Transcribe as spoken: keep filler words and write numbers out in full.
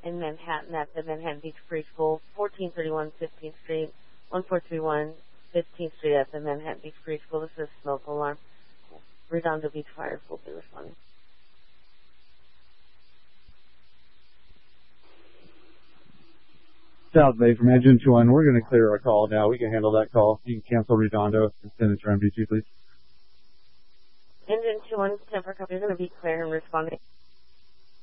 in Manhattan at the Manhattan Beach Preschool, fourteen thirty-one fifteenth Street, one four three one fifteenth Street at the Manhattan Beach Preschool. This is a smoke alarm. Redondo Beach Fire will be responding. South Bay from Engine two one. We're going to clear our call now. We can handle that call. You can cancel Redondo and send it to M D two, please. Engine two one, ten for copy. You're going to be clear and responding.